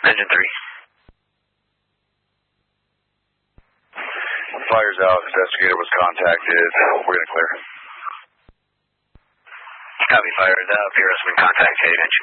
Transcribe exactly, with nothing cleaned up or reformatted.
Engine three. Fire's out. Investigator was contacted. We're going to clear. Copy, fire is out. P R S been contacted. Engine